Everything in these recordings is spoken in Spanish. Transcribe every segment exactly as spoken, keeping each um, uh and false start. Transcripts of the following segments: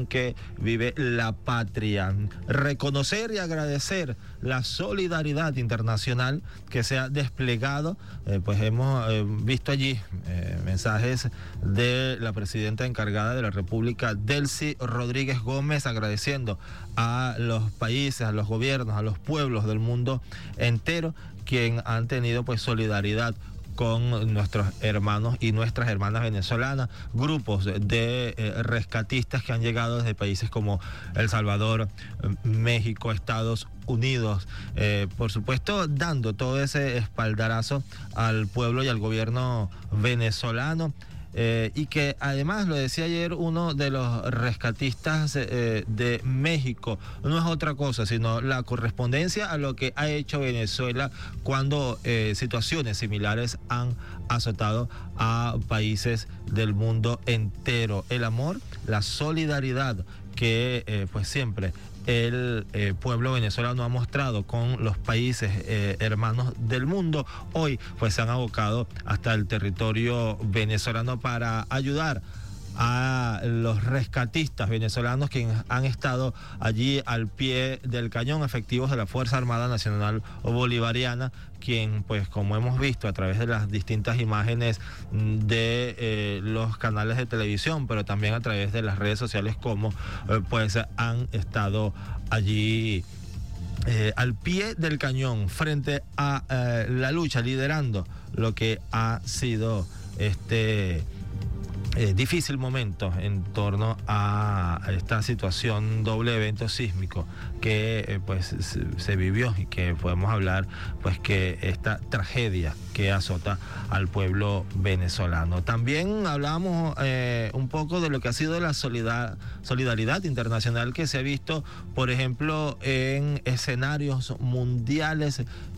situación que vive la patria. Reconocer y agradecer la solidaridad internacional que se ha desplegado, eh, pues hemos eh, visto allí eh, mensajes de la presidenta encargada de la República, Delcy Rodríguez Gómez, agradeciendo a los países, a los gobiernos, a los pueblos del mundo entero, quien han tenido pues solidaridad con nuestros hermanos y nuestras hermanas venezolanas, grupos de eh, rescatistas que han llegado desde países como El Salvador, México, Estados Unidos, eh, por supuesto dando todo ese espaldarazo al pueblo y al gobierno venezolano. Eh, y que además, lo decía ayer uno de los rescatistas eh, de México, no es otra cosa sino la correspondencia a lo que ha hecho Venezuela cuando eh, situaciones similares han azotado a países del mundo entero. El amor, la solidaridad que eh, pues siempre el eh, pueblo venezolano ha mostrado con los países eh, hermanos del mundo, hoy pues se han abocado hasta el territorio venezolano para ayudar a los rescatistas venezolanos quienes han estado allí al pie del cañón, efectivos de la Fuerza Armada Nacional Bolivariana, quien pues como hemos visto a través de las distintas imágenes de eh, los canales de televisión, pero también a través de las redes sociales, como eh, pues han estado allí eh, al pie del cañón frente a eh, la lucha, liderando lo que ha sido este Eh, difícil momento en torno a esta situación, doble evento sísmico que eh, pues se, se vivió, y que podemos hablar pues que esta tragedia que azota al pueblo venezolano. También hablamos eh, un poco de lo que ha sido la solidar, solidaridad internacional que se ha visto, por ejemplo, en escenarios mundiales.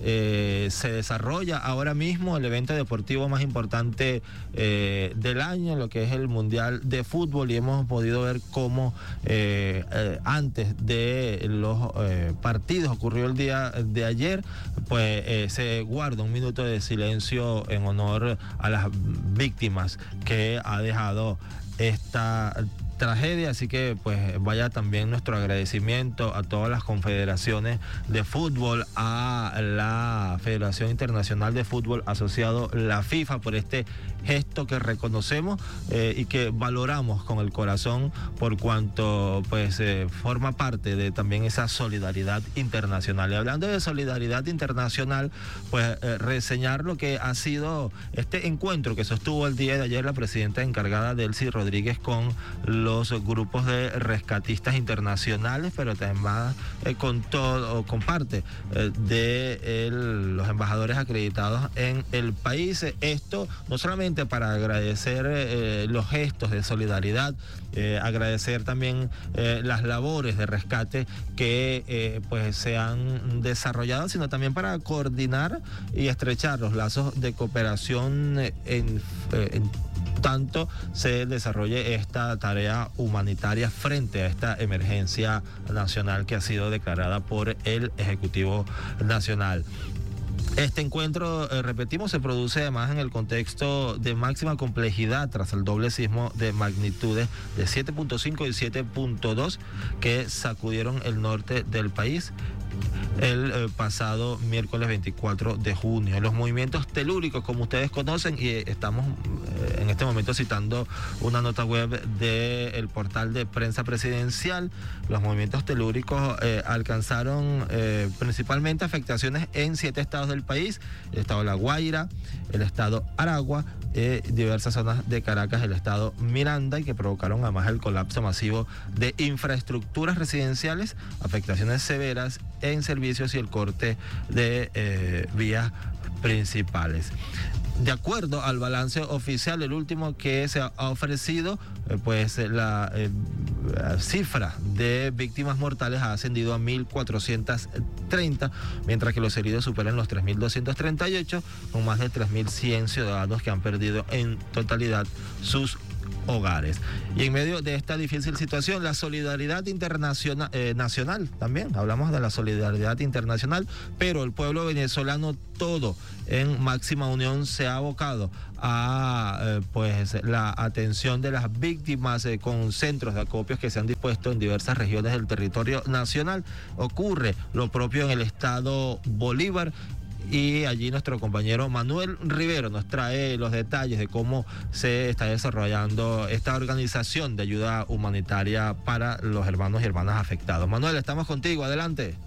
Eh, se desarrolla ahora mismo el evento deportivo más importante eh, del año, lo que es el Mundial de Fútbol, y hemos podido ver cómo eh, eh, antes de los eh, partidos, ocurrió el día de ayer, pues eh, se guarda un minuto de silencio en honor a las víctimas que ha dejado esta tragedia. Así que pues vaya también nuestro agradecimiento a todas las confederaciones de fútbol, a la Federación Internacional de Fútbol asociado, la FIFA, por este gesto que reconocemos eh, y que valoramos con el corazón, por cuanto pues eh, forma parte de también esa solidaridad internacional. Y hablando de solidaridad internacional, pues eh, reseñar lo que ha sido este encuentro que sostuvo el día de ayer la presidenta encargada, Delcy Rodríguez, con los grupos de rescatistas internacionales, pero también eh, con todo, con parte eh, de el, los embajadores acreditados en el país. Esto no solamente para agradecer eh, los gestos de solidaridad, eh, agradecer también eh, las labores de rescate que eh, pues se han desarrollado, sino también para coordinar y estrechar los lazos de cooperación en, en tanto se desarrolle esta tarea humanitaria frente a esta emergencia nacional que ha sido declarada por el Ejecutivo Nacional. Este encuentro, eh, repetimos, se produce además en el contexto de máxima complejidad tras el doble sismo de magnitudes de siete punto cinco y siete punto dos que sacudieron el norte del país el eh, pasado miércoles veinticuatro de junio. Los movimientos telúricos, como ustedes conocen, y eh, estamos eh, en este momento citando una nota web del portal de prensa presidencial, los movimientos telúricos eh, alcanzaron eh, principalmente afectaciones en siete estados del país: el estado de La Guaira, el estado Aragua, eh, diversas zonas de Caracas, el estado Miranda, y que provocaron además el colapso masivo de infraestructuras residenciales, afectaciones severas en servicios y el corte de eh, vías principales. De acuerdo al balance oficial, el último que se ha ofrecido, eh, pues la, eh, la cifra de víctimas mortales ha ascendido a mil cuatrocientos treinta, mientras que los heridos superan los tres mil doscientos treinta y ocho, con más de tres mil cien ciudadanos que han perdido en totalidad sus hogares. Y en medio de esta difícil situación, la solidaridad internacional, eh, nacional también, hablamos de la solidaridad internacional, pero el pueblo venezolano todo en máxima unión se ha abocado a eh, pues la atención de las víctimas eh, con centros de acopios que se han dispuesto en diversas regiones del territorio nacional. Ocurre lo propio en el estado Bolívar, y allí nuestro compañero Manuel Rivero nos trae los detalles de cómo se está desarrollando esta organización de ayuda humanitaria para los hermanos y hermanas afectados. Manuel, estamos contigo, adelante.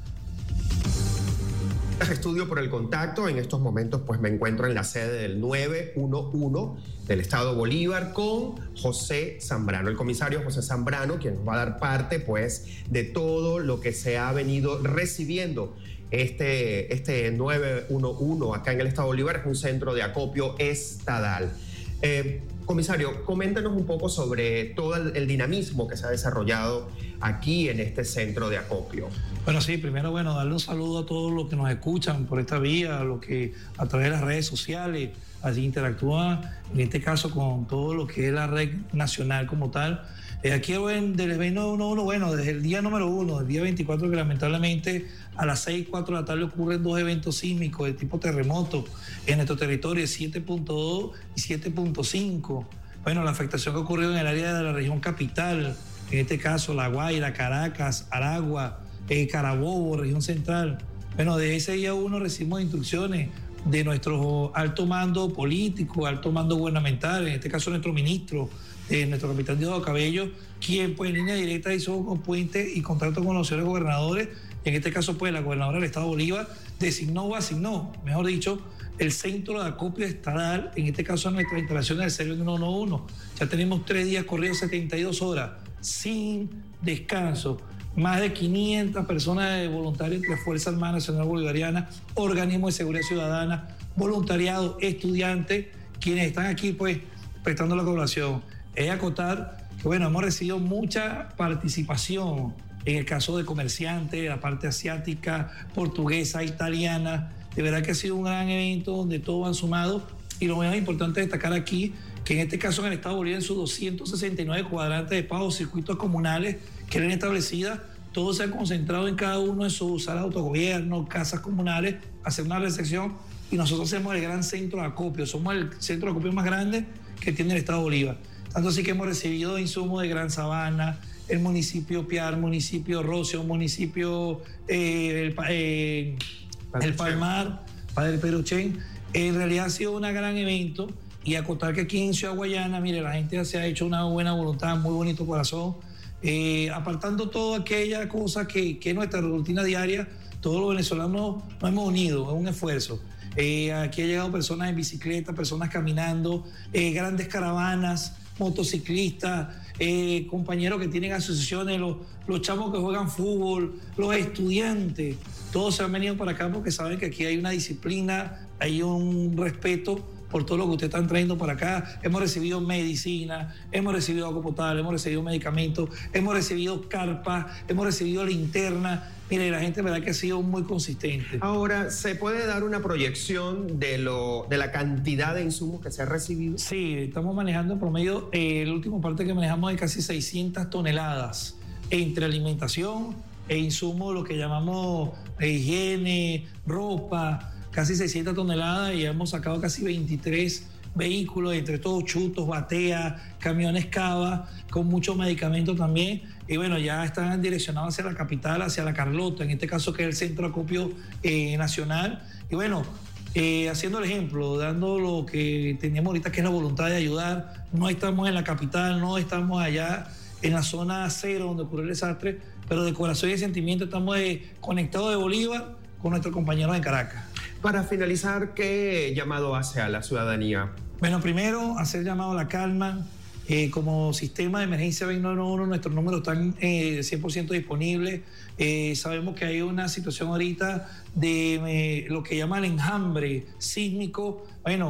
Estudio por el contacto. En estos momentos pues me encuentro en la sede del nueve uno uno del estado Bolívar con José Zambrano, el comisario José Zambrano, quien nos va a dar parte pues de todo lo que se ha venido recibiendo. Este, este nueve uno uno acá en el estado Bolívar es un centro de acopio estadal. Eh, comisario, coméntanos un poco sobre todo el, el dinamismo que se ha desarrollado aquí en este centro de acopio. Bueno, sí, primero, bueno, darle un saludo a todos los que nos escuchan por esta vía, a los que a través de las redes sociales allí interactúan, en este caso con todo lo que es la red nacional como tal. Eh, aquí en, del evento nueve uno uno, bueno, desde el día número uno, el día veinticuatro, que lamentablemente a las seis, cuatro de la tarde ocurren dos eventos sísmicos de tipo terremoto en nuestro territorio, siete punto dos y siete punto cinco. Bueno, la afectación que ocurrió en el área de la región capital, en este caso La Guaira, Caracas, Aragua, eh, Carabobo, región central. Bueno, de ese día uno recibimos instrucciones de nuestro alto mando político, alto mando gubernamental, en este caso nuestro ministro, eh, nuestro capitán Diosdado Cabello, quien pues en línea directa hizo un puente y contrato con los señores gobernadores. En este caso pues la gobernadora del estado Bolívar designó o asignó, mejor dicho, el centro de acopio estadal, en este caso nuestra instalación del nueve uno uno. Ya tenemos tres días corridos, setenta y dos horas, sin descanso. Más de quinientas personas de voluntarios entre Fuerza Armada Nacional Bolivariana, organismos de seguridad ciudadana, voluntariado, estudiantes, quienes están aquí pues prestando la colaboración. Es acotar que bueno, hemos recibido mucha participación en el caso de comerciantes, de la parte asiática, portuguesa, italiana. De verdad que ha sido un gran evento donde todos han sumado, y lo más importante es destacar aquí que en este caso en el estado de Bolívar, en sus doscientos sesenta y nueve cuadrantes de pago, circuitos comunales que eran establecidas, todos se han concentrado en cada uno de sus salas de autogobierno, casas comunales, hacer una recepción, y nosotros hacemos el gran centro de acopio. Somos el centro de acopio más grande que tiene el estado de Bolívar. Tanto así que hemos recibido insumos de Gran Sabana, el municipio Piar, municipio Rocio, municipio eh, el, eh, el Palmar, Padre Peruchen. En realidad ha sido un gran evento, y acotar que aquí en Ciudad Guayana, mire, la gente se ha hecho una buena voluntad, muy bonito corazón, eh, apartando toda aquella cosa que, que es nuestra rutina diaria. Todos los venezolanos nos hemos unido, es un esfuerzo. Eh, aquí ha llegado personas en bicicleta, personas caminando, eh, grandes caravanas, motociclistas, eh, compañeros que tienen asociaciones, los, los chamos que juegan fútbol, los estudiantes, todos se han venido para acá porque saben que aquí hay una disciplina, hay un respeto por todo lo que ustedes están trayendo para acá. Hemos recibido medicina, hemos recibido agua potable, hemos recibido medicamentos, hemos recibido carpas, hemos recibido linterna. Mire, la gente, verdad que ha sido muy consistente. Ahora, ¿se puede dar una proyección de, lo, de la cantidad de insumos que se ha recibido? Sí, estamos manejando en promedio, eh, el último parte que manejamos de casi seiscientas toneladas entre alimentación e insumos, lo que llamamos eh, higiene, ropa, casi seiscientas toneladas, y hemos sacado casi veintitrés vehículos, entre todos chutos, bateas, camiones cava, con muchos medicamentos también. Y bueno, ya están direccionados hacia la capital, hacia La Carlota, en este caso que es el centro de acopio eh, nacional. Y bueno, eh, haciendo el ejemplo, dando lo que teníamos ahorita, que es la voluntad de ayudar. No estamos en la capital, no estamos allá en la zona cero donde ocurrió el desastre, pero de corazón y de sentimiento estamos de, conectados de Bolívar con nuestros compañeros en Caracas. Para finalizar, ¿qué llamado hace a la ciudadanía? Bueno, primero, hacer llamado a la calma. Eh, como sistema de emergencia nueve uno uno, nuestros números están eh, cien por ciento disponibles. Eh, sabemos que hay una situación ahorita de eh, lo que llaman enjambre sísmico. Bueno,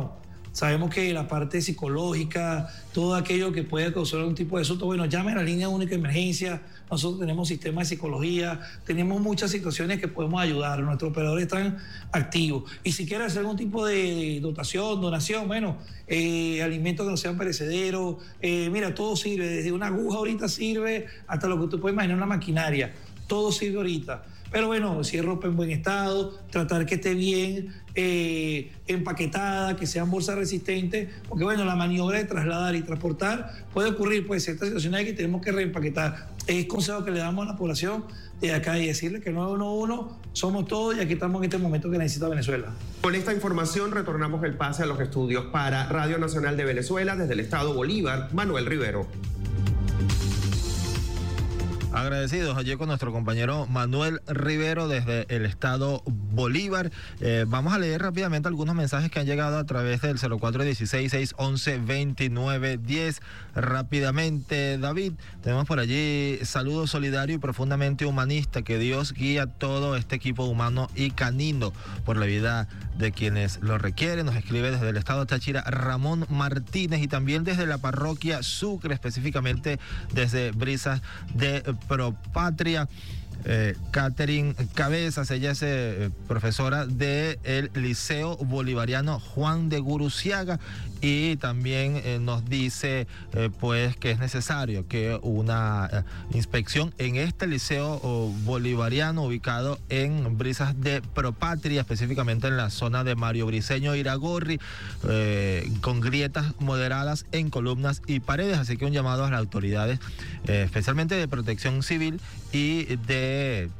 Sabemos que la parte psicológica, todo aquello que puede causar algún tipo de asunto, bueno, llamen a la línea única de emergencia. Nosotros tenemos sistemas de psicología, tenemos muchas situaciones que podemos ayudar. Nuestros operadores están activos. Y si quieres hacer algún tipo de dotación, donación, bueno, eh, alimentos que no sean perecederos, eh, mira, todo sirve. Desde una aguja ahorita sirve hasta lo que tú puedes imaginar, una maquinaria. Todo sirve ahorita. Pero bueno, si es ropa en buen estado, tratar que esté bien eh, empaquetada, que sean bolsas resistentes, porque bueno, la maniobra de trasladar y transportar puede ocurrir, pues ciertas situaciones que tenemos que reempaquetar. Es consejo que le damos a la población de acá y decirle que nueve uno uno somos todos y aquí estamos en este momento que necesita Venezuela. Con esta información retornamos el pase a los estudios para Radio Nacional de Venezuela desde el estado Bolívar, Manuel Rivero. Agradecidos allí con nuestro compañero Manuel Rivero desde el estado Bolívar. Eh, vamos a leer rápidamente algunos mensajes que han llegado a través del cero cuatro uno seis, seis uno uno, dos nueve uno cero. Rápidamente, David, tenemos por allí saludo solidario y profundamente humanista. Que Dios guíe a todo este equipo humano y canino por la vida de quienes lo requieren. Nos escribe desde el estado Táchira Ramón Martínez y también desde la parroquia Sucre, específicamente desde Brisas de Propatria. Eh, Catherine Cabezas, ella es eh, profesora del Liceo Bolivariano Juan de Guruciaga y también eh, nos dice eh, pues que es necesario que una eh, inspección en este liceo oh, bolivariano ubicado en Brisas de Propatria, específicamente en la zona de Mario Briceño Iragorri, eh, con grietas moderadas en columnas y paredes, así que un llamado a las autoridades, eh, especialmente de protección civil y de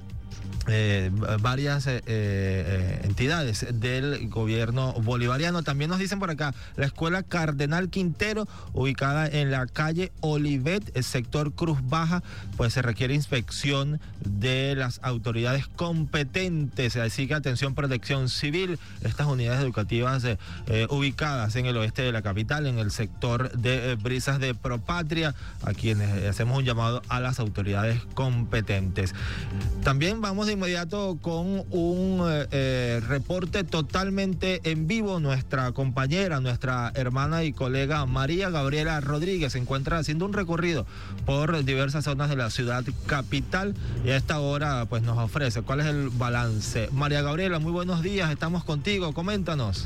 Eh, varias eh, eh, entidades del gobierno bolivariano. También nos dicen por acá, la escuela Cardenal Quintero, ubicada en la calle Olivet, el sector Cruz Baja, pues se requiere inspección de las autoridades competentes, así que atención, protección civil, estas unidades educativas eh, eh, ubicadas en el oeste de la capital, en el sector de eh, Brisas de Propatria, a quienes hacemos un llamado a las autoridades competentes. También vamos de inmediato con un eh, reporte totalmente en vivo. Nuestra compañera, nuestra hermana y colega María Gabriela Rodríguez se encuentra haciendo un recorrido por diversas zonas de la ciudad capital y a esta hora pues nos ofrece cuál es el balance. María Gabriela, muy buenos días, estamos contigo, coméntanos.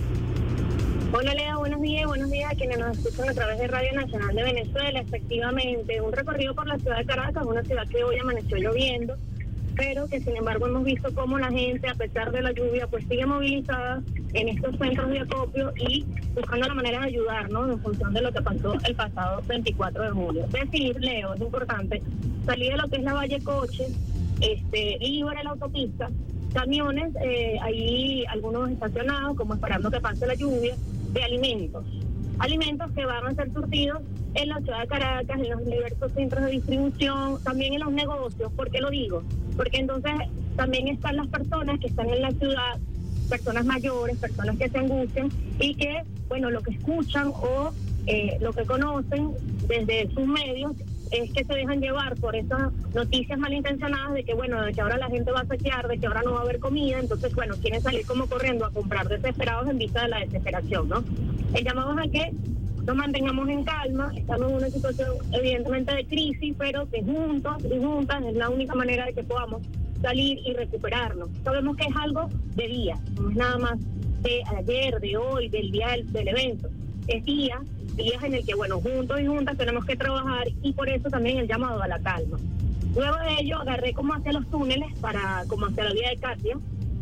Hola Lea, buenos días, buenos días a quienes nos escuchan a través de Radio Nacional de Venezuela. Efectivamente, un recorrido por la ciudad de Caracas, una ciudad que hoy amaneció lloviendo, pero que sin embargo hemos visto cómo la gente, a pesar de la lluvia, pues sigue movilizada en estos centros de acopio y buscando la manera de ayudarnos en función de lo que pasó el pasado veinticuatro de julio. Es decir, Leo, es importante, salir de lo que es la Valle Coche, este, libre la autopista, camiones, eh, ahí algunos estacionados, como esperando que pase la lluvia, de alimentos. Alimentos que van a ser surtidos en la ciudad de Caracas, en los diversos centros de distribución, también en los negocios. ¿Por qué lo digo? Porque entonces también están las personas que están en la ciudad, personas mayores, personas que se angustian y que, bueno, lo que escuchan o eh, lo que conocen desde sus medios es que se dejan llevar por esas noticias malintencionadas de que, bueno, de que ahora la gente va a saquear, de que ahora no va a haber comida, entonces, bueno, quieren salir como corriendo a comprar desesperados en vista de la desesperación, ¿no? El llamado es a que nos mantengamos en calma, estamos en una situación evidentemente de crisis, pero que juntos y juntas es la única manera de que podamos salir y recuperarnos. Sabemos que es algo de día, no es nada más de ayer, de hoy, del día del, del evento, es día, días en el que, bueno, juntos y juntas tenemos que trabajar y por eso también el llamado a la calma. Luego de ello agarré como hacia los túneles, para como hacia la vía de Katia.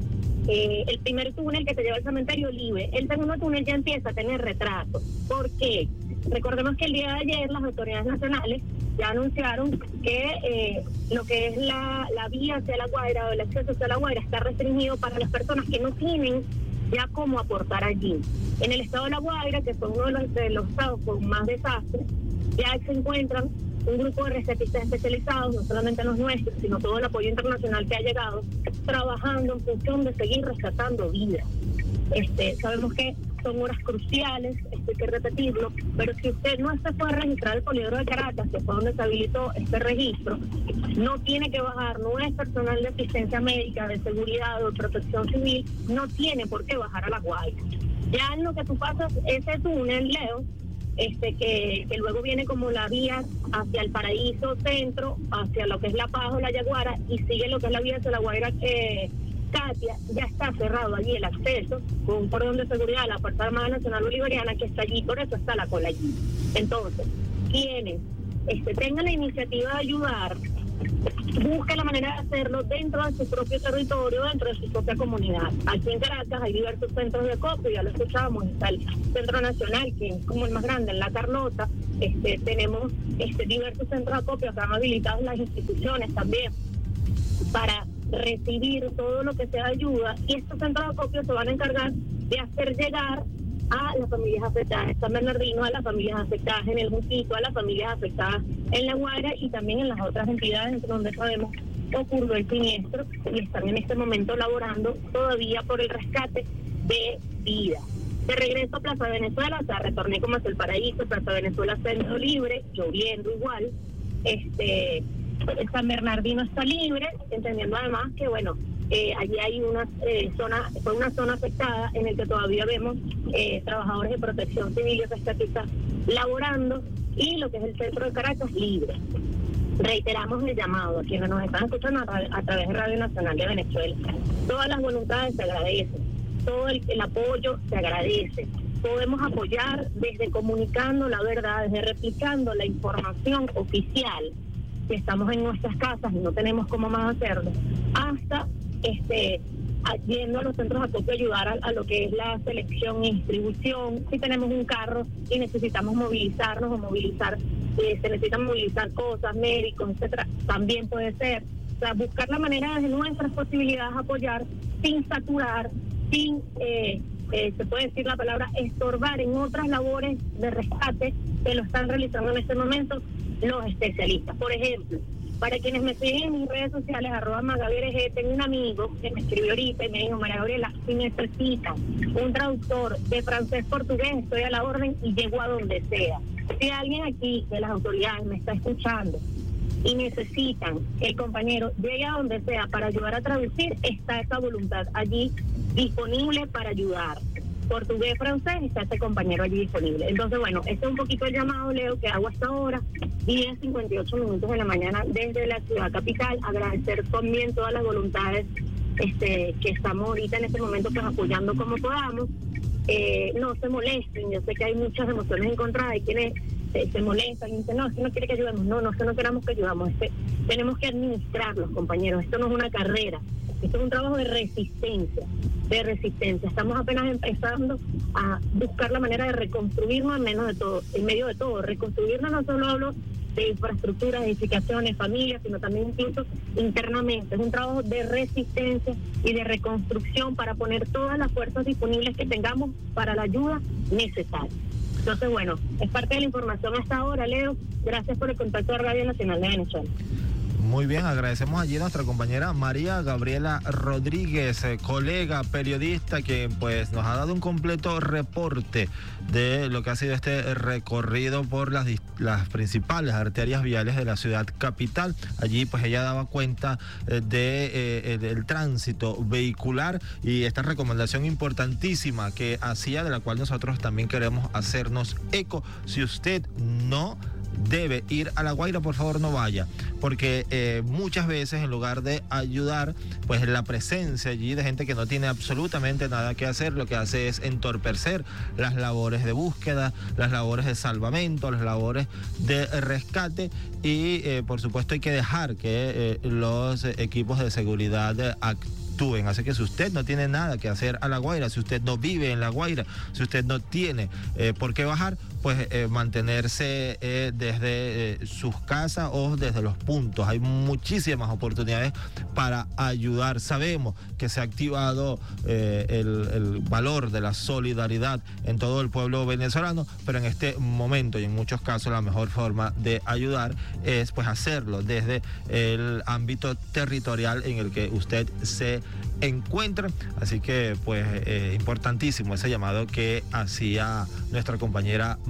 Eh, el primer túnel que te lleva al cementerio libre, el segundo túnel ya empieza a tener retraso. ¿Por qué? Recordemos que el día de ayer las autoridades nacionales ya anunciaron que eh, lo que es la, la vía hacia La Guaira o el acceso hacia La Guaira está restringido para las personas que no tienen ya cómo aportar allí. En el estado de La Guaira, que fue uno de los, de los estados con más desastres, ya se encuentran un grupo de rescatistas especializados, no solamente los nuestros, sino todo el apoyo internacional que ha llegado, trabajando en función de seguir rescatando vidas. Este, sabemos que son horas cruciales, esto hay que repetirlo, pero si usted no se puede registrar el Poliedro de Caracas, que fue donde se habilitó este registro, no tiene que bajar, no es personal de asistencia médica, de seguridad o de protección civil, no tiene por qué bajar a La Guaira. Ya en lo que tú pasas ese túnel, Leo, este que, que luego viene como la vía hacia el Paraíso Centro, hacia lo que es La Paz o La Yaguara, y sigue lo que es la vía hacia La Guaira, que Katia, ya está cerrado allí el acceso con un cordón de seguridad a la Fuerza Armada Nacional Bolivariana que está allí, por eso está la cola allí. Entonces, quienes este, tengan la iniciativa de ayudar, busque la manera de hacerlo dentro de su propio territorio, dentro de su propia comunidad. Aquí en Caracas hay diversos centros de acopio, ya lo escuchamos, está el Centro Nacional, que es como el más grande, en La Carlota. Este, tenemos este, diversos centros de acopio que han habilitado las instituciones también para recibir todo lo que sea ayuda, y estos centros de acopio se van a encargar de hacer llegar a las familias afectadas en San Bernardino, a las familias afectadas en el Junquito, a las familias afectadas en La Guaira y también en las otras entidades donde sabemos ocurrió el siniestro, y están en este momento laborando todavía por el rescate de vida. De regreso a Plaza Venezuela, o sea, retorné como hacia el Paraíso, Plaza Venezuela Centro libre, lloviendo igual. Este, San Bernardino está libre, entendiendo además que, bueno, eh, allí hay una eh, zona, fue una zona afectada en la que todavía vemos eh, trabajadores de protección civil y rescatistas laborando, y lo que es el centro de Caracas libre. Reiteramos el llamado a quienes nos están escuchando a, a través de Radio Nacional de Venezuela. Todas las voluntades se agradecen, todo el, el apoyo se agradece. Podemos apoyar desde comunicando la verdad, desde replicando la información oficial, que estamos en nuestras casas y no tenemos cómo más hacerlo, hasta este yendo a los centros de acopio a ayudar a, a lo que es la selección y distribución. Si tenemos un carro y necesitamos movilizarnos o movilizar, eh, se necesitan movilizar cosas, médicos, etcétera, también puede ser. O sea, buscar la manera desde nuestras posibilidades apoyar sin saturar, sin, eh, eh, se puede decir la palabra, estorbar en otras labores de rescate que lo están realizando en este momento los especialistas. Por ejemplo, para quienes me siguen en mis redes sociales, arroba Magaviere, tengo un amigo que me escribió ahorita y me dijo: María Gabriela, si necesitan un traductor de francés-portugués, estoy a la orden y llego a donde sea. Si alguien aquí de las autoridades me está escuchando y necesitan que el compañero llegue a donde sea para ayudar a traducir, está esa voluntad allí disponible para ayudar. Portugués, francés, está ese compañero allí disponible. Entonces, bueno, este es un poquito el llamado, Leo, que hago hasta ahora, diez cincuenta y ocho minutos de la mañana desde la ciudad capital. Agradecer también todas las voluntades este, que estamos ahorita en este momento pues apoyando como podamos. Eh, no se molesten, yo sé que hay muchas emociones encontradas, hay quienes eh, se molestan y dicen: no, es que no quiere que ayudemos. No, no, es que no queramos que ayudamos, es que tenemos que administrarlos, compañeros. Esto no es una carrera, esto es un trabajo de resistencia, de resistencia. Estamos apenas empezando a buscar la manera de reconstruirnos en menos de todo, en medio de todo. Reconstruirnos no solo hablo de infraestructuras, edificaciones, familias, sino también incluso internamente. Es un trabajo de resistencia y de reconstrucción para poner todas las fuerzas disponibles que tengamos para la ayuda necesaria. Entonces, bueno, es parte de la información hasta ahora, Leo. Gracias por el contacto de Radio Nacional de Venezuela. Muy bien, agradecemos allí a nuestra compañera María Gabriela Rodríguez, eh, colega periodista, que pues nos ha dado un completo reporte de lo que ha sido este recorrido por las, las principales arterias viales de la ciudad capital. Allí pues ella daba cuenta eh, de, eh, del tránsito vehicular y esta recomendación importantísima que hacía, de la cual nosotros también queremos hacernos eco. Si usted no debe ir a La Guaira, por favor no vaya, porque eh, muchas veces en lugar de ayudar, pues la presencia allí de gente que no tiene absolutamente nada que hacer, lo que hace es entorpecer las labores de búsqueda, las labores de salvamento, las labores de rescate, y eh, por supuesto hay que dejar que eh, los equipos de seguridad actúen. Así que si usted no tiene nada que hacer a La Guaira, si usted no vive en La Guaira, si usted no tiene eh, por qué bajar, pues eh, mantenerse eh, desde eh, sus casas o desde los puntos. Hay muchísimas oportunidades para ayudar. Sabemos que se ha activado eh, el, el valor de la solidaridad en todo el pueblo venezolano, pero en este momento y en muchos casos la mejor forma de ayudar es pues hacerlo desde el ámbito territorial en el que usted se encuentra. Así que pues eh, importantísimo ese llamado que hacía nuestra compañera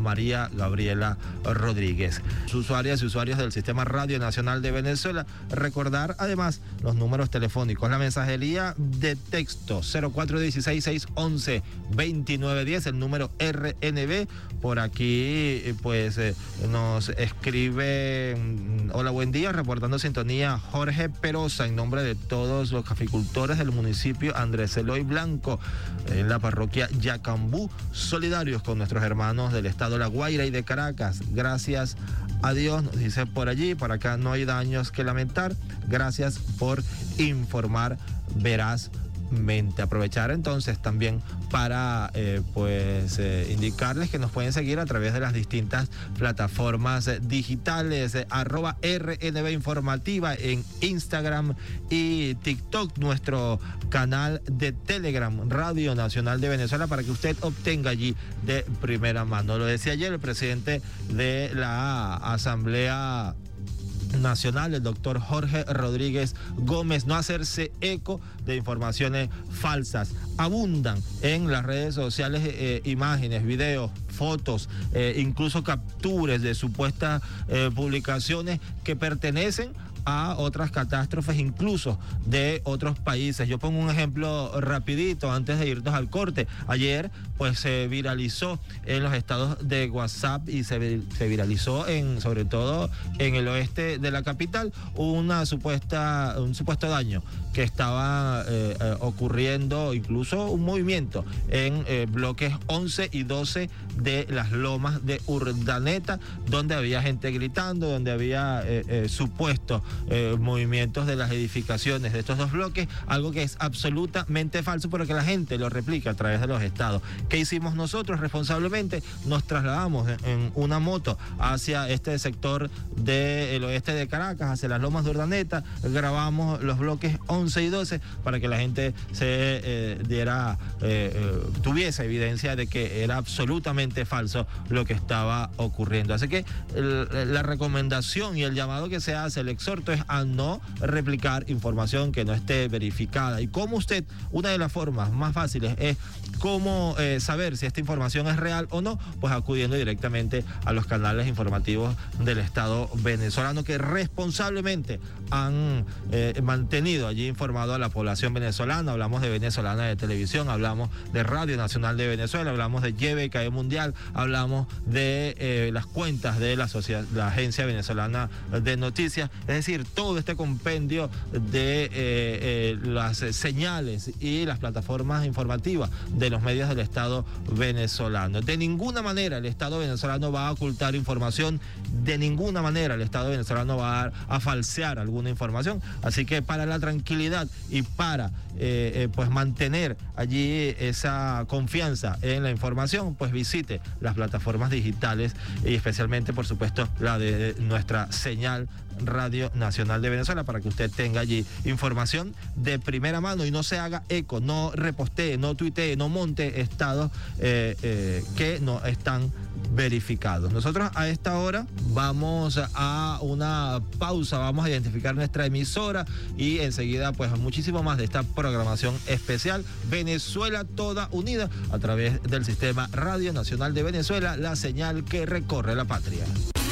María Gabriela Rodríguez. Sus usuarias y usuarios del Sistema Radio Nacional de Venezuela, recordar además los números telefónicos, la mensajería de texto cero cuatro uno seis, seis uno uno, dos nueve uno cero, el número R N B. Por aquí pues eh, nos escribe: hola, buen día, reportando sintonía Jorge Perosa, en nombre de todos los caficultores del municipio Andrés Eloy Blanco, en la parroquia Yacambú, solidarios con nuestros hermanos del estado La Guaira y de Caracas. Gracias a Dios, nos dice por allí, por acá no hay daños que lamentar. Gracias por informar verazmente. Aprovechar entonces también para eh, pues eh, indicarles que nos pueden seguir a través de las distintas plataformas eh, digitales, eh, arroba R N B Informativa en Instagram y TikTok, nuestro canal de Telegram, Radio Nacional de Venezuela, para que usted obtenga allí de primera mano. Lo decía ayer el presidente de la Asamblea Nacional, el doctor Jorge Rodríguez Gómez, no hacerse eco de informaciones falsas. Abundan en las redes sociales eh, imágenes, videos, fotos, eh, incluso capturas de supuestas eh, publicaciones que pertenecen a otras catástrofes, incluso de otros países. Yo pongo un ejemplo rapidito antes de irnos al corte. Ayer pues se viralizó en los estados de WhatsApp y se, se viralizó en, sobre todo en el oeste de la capital, una supuesta, un supuesto daño que estaba eh, eh, ocurriendo, incluso un movimiento en eh, bloques once y doce de las lomas de Urdaneta, donde había gente gritando, donde había eh, eh, supuestos Eh, movimientos de las edificaciones de estos dos bloques, algo que es absolutamente falso, pero que la gente lo replica a través de los estados. ¿Qué hicimos nosotros responsablemente? Nos trasladamos en, en una moto hacia este sector del oeste de Caracas, hacia las lomas de Urdaneta, grabamos los bloques once y doce para que la gente se eh, diera, eh, eh, tuviese evidencia de que era absolutamente falso lo que estaba ocurriendo. Así que el, la recomendación y el llamado que se hace, el exhorto, es a no replicar información que no esté verificada. Y como usted, una de las formas más fáciles es cómo eh, saber si esta información es real o no, pues acudiendo directamente a los canales informativos del Estado venezolano, que responsablemente han eh, mantenido allí informado a la población venezolana. Hablamos de Venezolana de Televisión, hablamos de Radio Nacional de Venezuela, hablamos de Y B K E Mundial, hablamos de eh, las cuentas de la, sociedad, la Agencia Venezolana de Noticias, es decir, todo este compendio de eh, eh, las señales y las plataformas informativas de los medios del Estado venezolano. De ninguna manera el Estado venezolano va a ocultar información, de ninguna manera el Estado venezolano va a, a falsear alguna información. Así que para la tranquilidad y para eh, eh, pues mantener allí esa confianza en la información, pues visite las plataformas digitales y especialmente, por supuesto, la de nuestra señal Radio Nacional de Venezuela, para que usted tenga allí información de primera mano y no se haga eco, no repostee, no tuitee, no monte estados eh, eh, que no están verificados. Nosotros a esta hora vamos a una pausa, vamos a identificar nuestra emisora y enseguida pues muchísimo más de esta programación especial Venezuela Toda Unida a través del Sistema Radio Nacional de Venezuela, la señal que recorre la patria.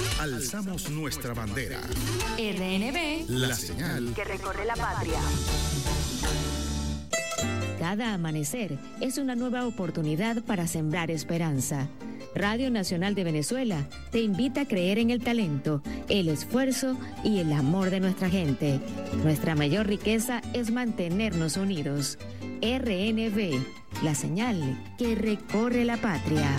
Alzamos nuestra bandera. R N B, la señal que recorre la patria. Cada amanecer es una nueva oportunidad para sembrar esperanza. Radio Nacional de Venezuela te invita a creer en el talento, el esfuerzo y el amor de nuestra gente. Nuestra mayor riqueza es mantenernos unidos. R N B, la señal que recorre la patria.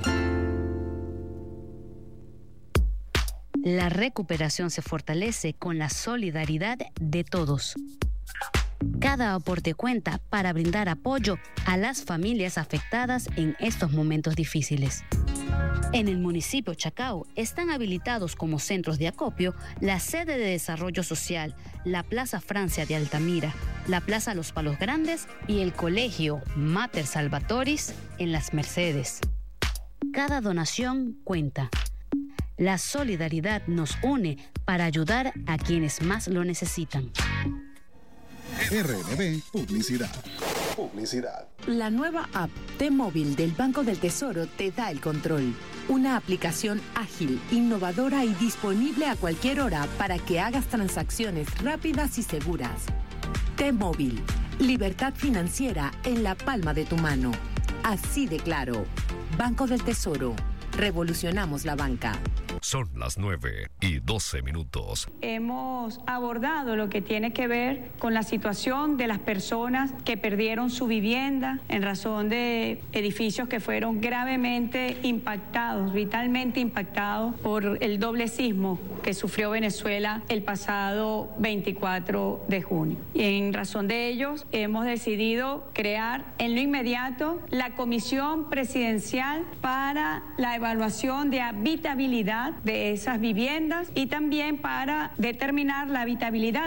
La recuperación se fortalece con la solidaridad de todos. Cada aporte cuenta para brindar apoyo a las familias afectadas en estos momentos difíciles. En el municipio Chacao están habilitados como centros de acopio la sede de desarrollo social, la Plaza Francia de Altamira, la Plaza Los Palos Grandes y el Colegio Mater Salvatoris en Las Mercedes. Cada donación cuenta. La solidaridad nos une para ayudar a quienes más lo necesitan. R N B Publicidad. publicidad. La nueva app T-Móvil del Banco del Tesoro te da el control. Una aplicación ágil, innovadora y disponible a cualquier hora para que hagas transacciones rápidas y seguras. T-Móvil, libertad financiera en la palma de tu mano. Así de claro. Banco del Tesoro. Revolucionamos la banca. Son las nueve y doce minutos. Hemos abordado lo que tiene que ver con la situación de las personas que perdieron su vivienda en razón de edificios que fueron gravemente impactados, vitalmente impactados por el doble sismo que sufrió Venezuela el pasado veinticuatro de junio. Y en razón de ellos hemos decidido crear en lo inmediato la Comisión Presidencial para la evaluación de habitabilidad de esas viviendas y también para determinar la habitabilidad